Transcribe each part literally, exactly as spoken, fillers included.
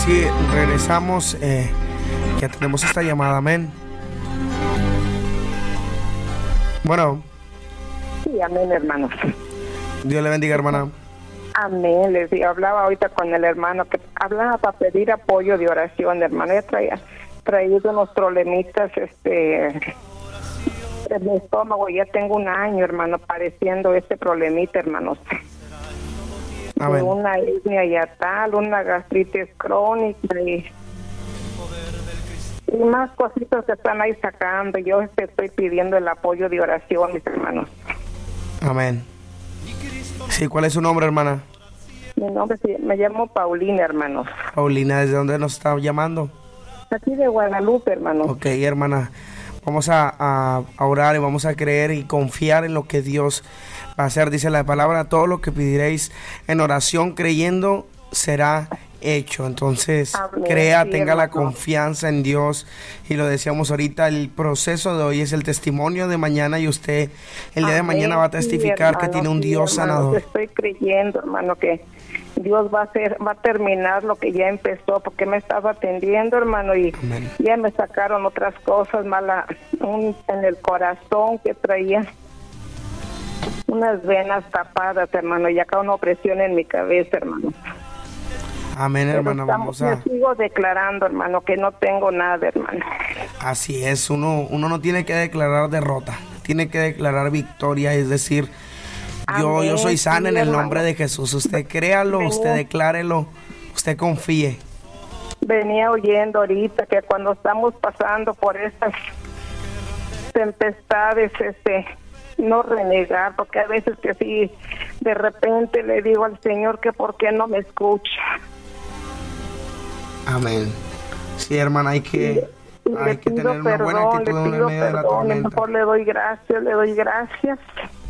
Sí, regresamos. Eh, ya tenemos esta llamada, amén. Bueno. Sí, amén, hermano. Dios le bendiga, hermana. Amén, les digo, hablaba ahorita con el hermano que hablaba para pedir apoyo de oración, hermano. Yo traía traído unos problemitas, este, en mi estómago. Ya tengo un año, hermano, padeciendo este problemita, hermanos. Amén. Una hernia yatal, una gastritis crónica y, y más cositas que están ahí sacando. Yo este, estoy pidiendo el apoyo de oración, mis hermanos. Amén. Sí, ¿cuál es su nombre, hermana? Mi nombre sí, me llamo Paulina, hermanos. Paulina, ¿desde dónde nos está llamando? Aquí de Guadalupe, hermano. Ok, hermana, vamos a, a, a orar y vamos a creer y confiar en lo que Dios va a hacer. Dice la palabra, todo lo que pediréis en oración creyendo será hecho. Entonces, amén, crea, sí, tenga hermano. La confianza en Dios. Y lo decíamos ahorita, el proceso de hoy es el testimonio de mañana y usted el día amén, de mañana va a testificar sí, hermano, que tiene un sí, Dios hermano, sanador. Estoy creyendo, hermano, que Dios va a hacer, va a terminar lo que ya empezó, porque me estaba atendiendo, hermano, y amén. Ya me sacaron otras cosas malas un, en el corazón que traía unas venas tapadas, hermano, y acá una opresión en mi cabeza, hermano. Amén, hermano. Vamos a... Me sigo declarando, hermano, que no tengo nada, hermano. Así es, uno, uno no tiene que declarar derrota, tiene que declarar victoria, es decir, yo, yo soy sana sí, en el hermano. Nombre de Jesús. Usted créalo, venía, usted declárelo, usted confíe. Venía oyendo ahorita que cuando estamos pasando por estas tempestades, este, no renegar, porque a veces que sí, de repente le digo al Señor que por qué no me escucha. Amén. Sí, hermana, hay que, sí, hay que tener una buena actitud en medio de la tormenta. Mejor le doy gracias, le doy gracias.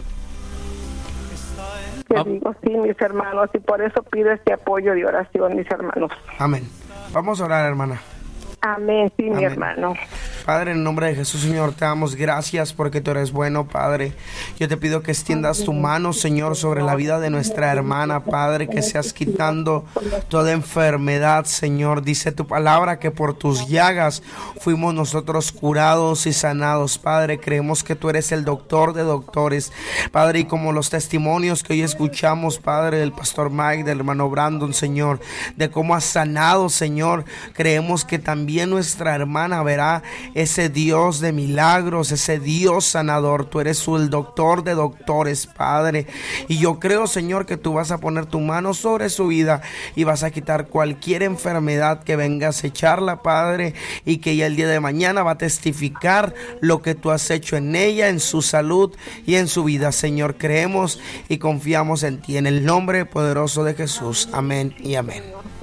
Que oh. digo, sí, mis hermanos, y por eso pido este apoyo de oración, mis hermanos. Amén. Vamos a orar, hermana. Amén, sí, amén. Mi hermano. Padre, en nombre de Jesús, Señor, te damos gracias porque tú eres bueno, Padre. Yo te pido que extiendas tu mano, Señor, sobre la vida de nuestra hermana, Padre, que seas quitando toda enfermedad, Señor. Dice tu palabra que por tus llagas fuimos nosotros curados y sanados, Padre. Creemos que tú eres el doctor de doctores, Padre, y como los testimonios que hoy escuchamos, Padre, del pastor Mike, del hermano Brandon, Señor, de cómo has sanado, Señor, creemos que también nuestra hermana verá ese Dios de milagros, ese Dios sanador. Tú eres el doctor de doctores, Padre, y yo creo, Señor, que tú vas a poner tu mano sobre su vida y vas a quitar cualquier enfermedad que venga a acecharla, Padre, y que ella el día de mañana va a testificar lo que tú has hecho en ella, en su salud y en su vida. Señor, creemos y confiamos en ti, en el nombre poderoso de Jesús. Amén y amén.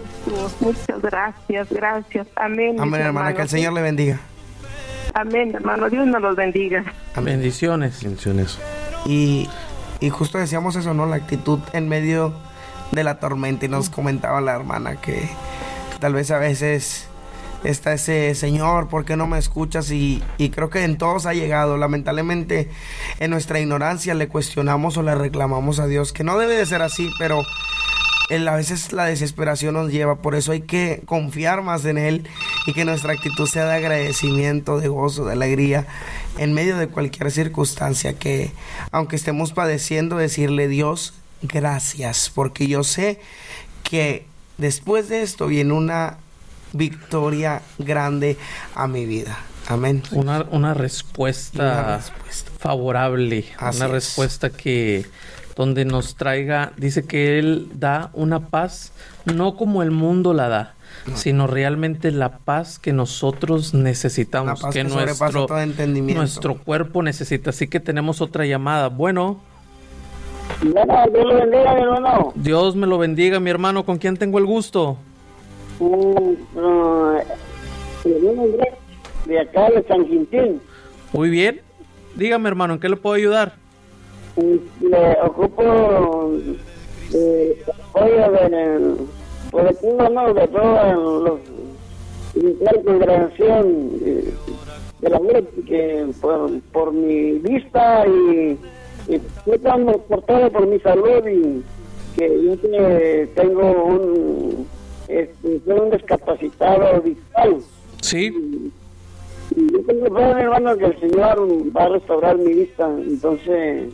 Muchas gracias, gracias. Amén. Amén, hermana, que el Señor le bendiga. Amén, hermano, Dios nos los bendiga. Amén. Bendiciones. Bendiciones. Y, y justo decíamos eso, ¿no? La actitud en medio de la tormenta. Y nos comentaba la hermana que tal vez a veces está ese Señor, ¿por qué no me escuchas? Y, y creo que en todos ha llegado. Lamentablemente, en nuestra ignorancia le cuestionamos o le reclamamos a Dios, que no debe de ser así, pero él, a veces la desesperación nos lleva. Por eso hay que confiar más en Él y que nuestra actitud sea de agradecimiento, de gozo, de alegría en medio de cualquier circunstancia, que aunque estemos padeciendo, decirle: Dios, gracias, porque yo sé que después de esto viene una victoria grande a mi vida. Amén. Una, una respuesta, una respuesta favorable, Así una es. respuesta que donde nos traiga, dice que Él da una paz, no como el mundo la da, no. sino realmente la paz que nosotros necesitamos, paz que, que nuestro, todo entendimiento. nuestro cuerpo necesita. Así que tenemos otra llamada. Bueno. Bueno, Dios lo bendiga, mi hermano. Dios me lo bendiga, mi hermano. ¿Con quién tengo el gusto? Uh, uh, de acá de San Quintín. Muy bien. Dígame, hermano, ¿en qué le puedo ayudar? Le ocupo eh, apoyo de, por aquí, no, de todos los la congregación de, de la muerte, que por, por mi vista y, y por todo, por mi salud, y que yo que tengo un este, soy un discapacitado visual. Sí. Y, y yo tengo fe, mi hermano, que el Señor va a restaurar mi vista. Entonces,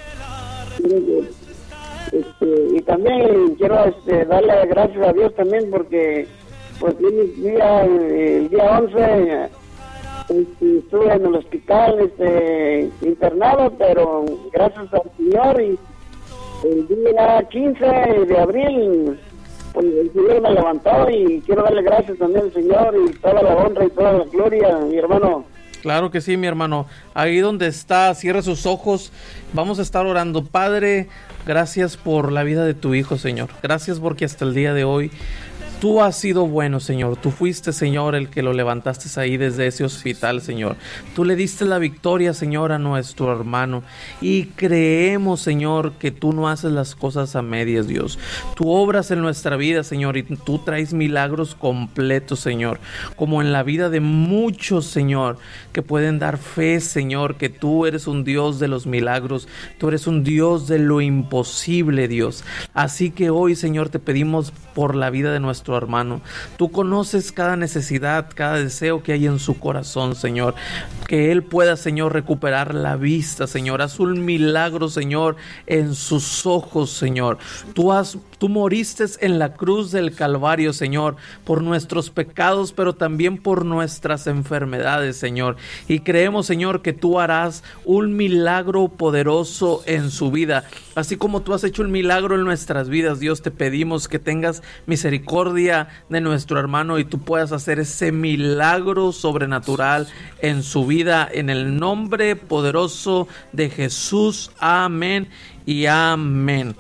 este, y también quiero este, darle gracias a Dios también porque pues el día, el día once este, estuve en el hospital este, internado, pero gracias al Señor, y el día quince de abril pues el Señor me levantó, y quiero darle gracias también al Señor y toda la honra y toda la gloria, mi hermano. Claro que sí, mi hermano. Ahí donde está, cierra sus ojos. Vamos a estar orando. Padre, gracias por la vida de tu hijo, Señor. Gracias porque hasta el día de hoy tú has sido bueno, Señor. Tú fuiste, Señor, el que lo levantaste ahí desde ese hospital, Señor. Tú le diste la victoria, Señor, a nuestro hermano. Y creemos, Señor, que tú no haces las cosas a medias, Dios. Tú obras en nuestra vida, Señor, y tú traes milagros completos, Señor. Como en la vida de muchos, Señor, que pueden dar fe, Señor, que tú eres un Dios de los milagros. Tú eres un Dios de lo imposible, Dios. Así que hoy, Señor, te pedimos por la vida de nuestro hermano. Tú conoces cada necesidad, cada deseo que hay en su corazón, Señor. Que él pueda, Señor, recuperar la vista, Señor. Haz un milagro, Señor, en sus ojos, Señor. Tú has, tú moriste en la cruz del Calvario, Señor, por nuestros pecados, pero también por nuestras enfermedades, Señor. Y creemos, Señor, que tú harás un milagro poderoso en su vida. Así como tú has hecho un milagro en nuestras vidas, Dios, te pedimos que tengas misericordia de nuestro hermano y tú puedas hacer ese milagro sobrenatural en su vida, en el nombre poderoso de Jesús. Amén y amén.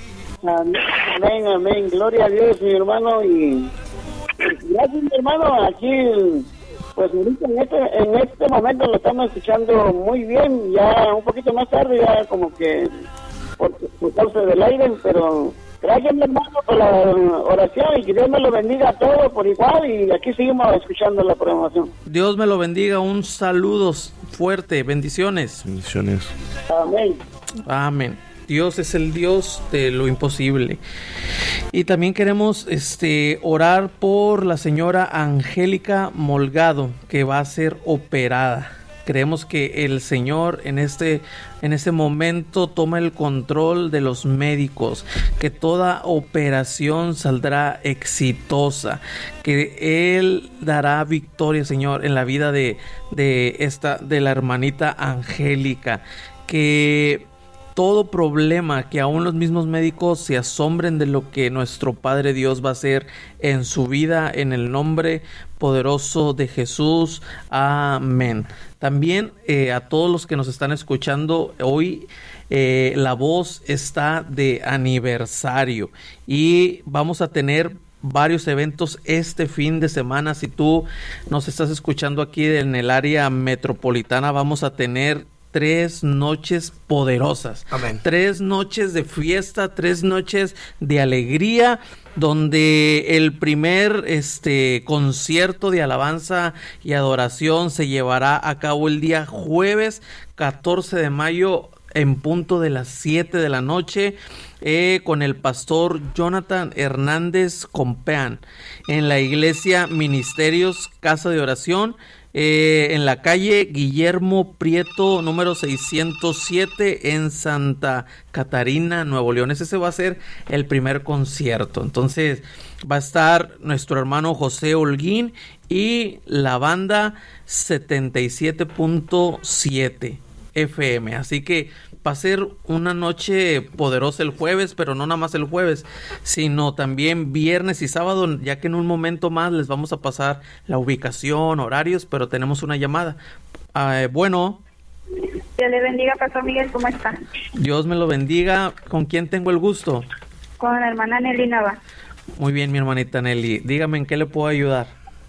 Amén, amén. Gloria a Dios, mi hermano. Y gracias, mi hermano. Aquí, pues ahorita en este, en este momento lo estamos escuchando muy bien. Ya un poquito más tarde, ya como que por, por causa del aire, pero gracias, mi hermano, por la oración, y que Dios me lo bendiga a todos por igual, y aquí seguimos escuchando la programación. Dios me lo bendiga, un saludo fuerte, bendiciones. Bendiciones. Amén. Amén. Dios es el Dios de lo imposible. Y también queremos este, orar por la señora Angélica Molgado, que va a ser operada. Creemos que el Señor en este, en este momento toma el control de los médicos, que toda operación saldrá exitosa, que Él dará victoria, Señor, en la vida de, de, esta, de la hermanita Angélica, que todo problema, que aún los mismos médicos se asombren de lo que nuestro Padre Dios va a hacer en su vida, en el nombre poderoso de Jesús. Amén. También eh, a todos los que nos están escuchando hoy, eh, La Voz está de aniversario y vamos a tener varios eventos este fin de semana. Si tú nos estás escuchando aquí en el área metropolitana, vamos a tener tres noches poderosas. Amén. Tres noches de fiesta, tres noches de alegría, donde el primer este concierto de alabanza y adoración se llevará a cabo el día jueves catorce de mayo en punto de las siete de la noche, eh, con el pastor Jonathan Hernández Compeán en la iglesia Ministerios Casa de Oración, Eh, en la calle Guillermo Prieto, número seiscientos siete, en Santa Catarina, Nuevo León. Ese va a ser el primer concierto. Entonces va a estar nuestro hermano José Holguín y la banda setenta y siete punto siete F M. Así que va a ser una noche poderosa el jueves, pero no nada más el jueves, sino también viernes y sábado, ya que en un momento más les vamos a pasar la ubicación, horarios, pero tenemos una llamada. Uh, bueno. Dios le bendiga, Pastor Miguel, ¿cómo está? Dios me lo bendiga. ¿Con quién tengo el gusto? Con la hermana Nelly Nava. Muy bien, mi hermanita Nelly. Dígame, ¿en qué le puedo ayudar?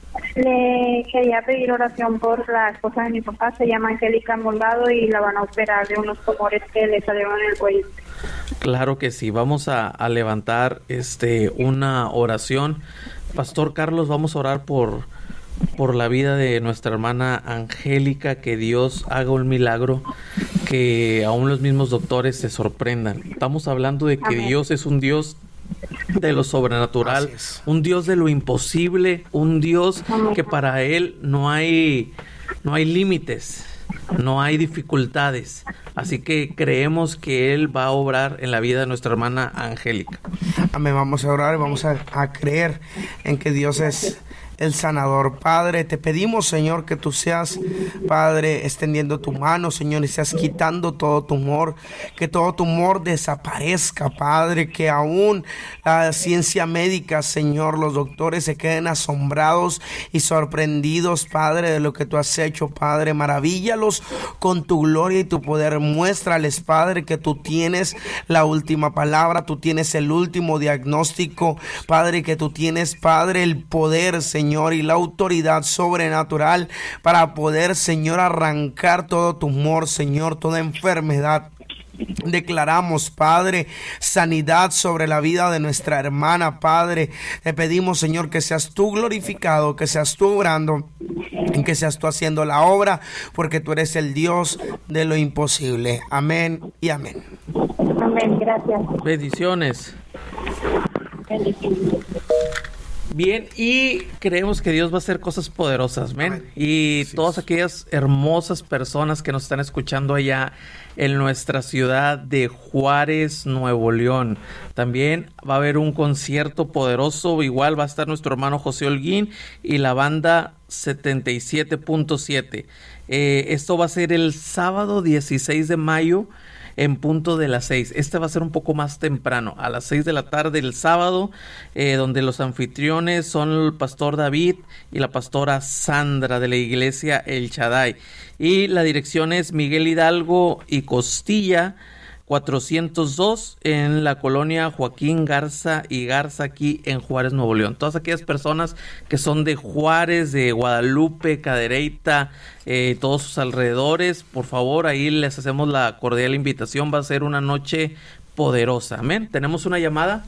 Le quería pedir oración por la esposa de mi papá, se llama Angélica Molgado y la van a operar de unos tumores que le salieron en el cuello. Claro que sí, vamos a, a levantar este una oración. Pastor Carlos, vamos a orar por, por la vida de nuestra hermana Angélica, que Dios haga un milagro, que aún los mismos doctores se sorprendan. Estamos hablando de que Amén. Dios es un Dios de lo sobrenatural, un Dios de lo imposible, un Dios que para Él no hay, no hay límites, no hay dificultades. Así que creemos que Él va a obrar en la vida de nuestra hermana Angélica. Amén. Vamos a orar y vamos a, a creer en que Dios es el sanador. Padre, te pedimos, Señor, que tú seas, Padre, extendiendo tu mano, Señor, y seas quitando todo tumor, que todo tumor desaparezca, Padre, que aún la ciencia médica, Señor, los doctores se queden asombrados y sorprendidos, Padre, de lo que tú has hecho, Padre. Maravíllalos con tu gloria y tu poder. Muéstrales, Padre, que tú tienes la última palabra, tú tienes el último diagnóstico, Padre, que tú tienes, Padre, el poder, Señor, Señor, y la autoridad sobrenatural para poder, Señor, arrancar todo tumor, Señor, toda enfermedad. Declaramos, Padre, sanidad sobre la vida de nuestra hermana, Padre. Te pedimos, Señor, que seas tú glorificado, que seas tú obrando, en que seas tú haciendo la obra, porque tú eres el Dios de lo imposible. Amén y amén. Amén, gracias. Bendiciones. Bendiciones. Bien, y creemos que Dios va a hacer cosas poderosas, ¿ven? Amén. Y sí, todas aquellas hermosas personas que nos están escuchando allá en nuestra ciudad de Juárez, Nuevo León. También va a haber un concierto poderoso, igual va a estar nuestro hermano José Holguín y la banda setenta y siete punto siete. Eh, esto va a ser el sábado dieciséis de mayo. En punto de las seis. Este va a ser un poco más temprano, a las seis de la tarde el sábado, eh, donde los anfitriones son el pastor David y la pastora Sandra de la iglesia El Shaddai. Y la dirección es Miguel Hidalgo y Costilla, cuatrocientos dos, en la colonia Joaquín Garza y Garza, aquí en Juárez, Nuevo León. Todas aquellas personas que son de Juárez, de Guadalupe, Cadereyta, eh, todos sus alrededores, por favor, ahí les hacemos la cordial invitación. Va a ser una noche poderosa. Amén. ¿Tenemos una llamada?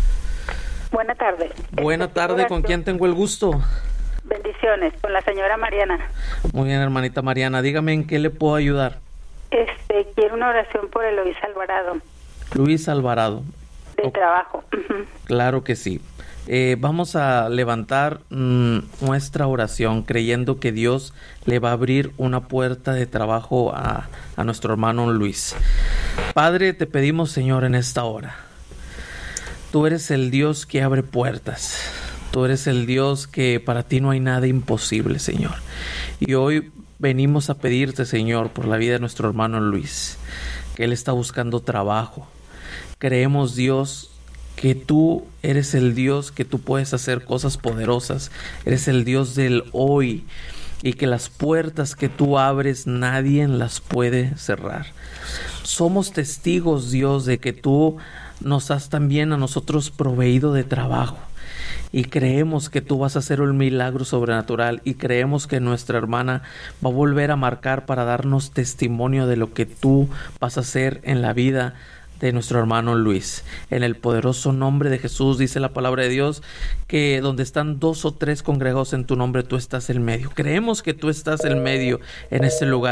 Buena tarde. Buena tarde, ¿con quién tengo el gusto? Bendiciones, con la señora Mariana. Muy bien, hermanita Mariana, dígame en qué le puedo ayudar. Este, quiero una oración por el Luis Alvarado. Luis Alvarado. De oh, trabajo. Claro que sí. Eh, vamos a levantar mmm, nuestra oración creyendo que Dios le va a abrir una puerta de trabajo a, a nuestro hermano Luis. Padre, te pedimos, Señor, en esta hora. Tú eres el Dios que abre puertas. Tú eres el Dios que para ti no hay nada imposible, Señor. Y hoy venimos a pedirte, Señor, por la vida de nuestro hermano Luis, que él está buscando trabajo. Creemos, Dios, que tú eres el Dios que tú puedes hacer cosas poderosas. Eres el Dios del hoy y que las puertas que tú abres nadie las puede cerrar. Somos testigos, Dios, de que tú nos has también a nosotros proveído de trabajo. Y creemos que tú vas a hacer un milagro sobrenatural y creemos que nuestra hermana va a volver a marcar para darnos testimonio de lo que tú vas a hacer en la vida de nuestro hermano Luis. En el poderoso nombre de Jesús, dice la palabra de Dios, que donde están dos o tres congregados en tu nombre, tú estás en medio. Creemos que tú estás en medio en este lugar.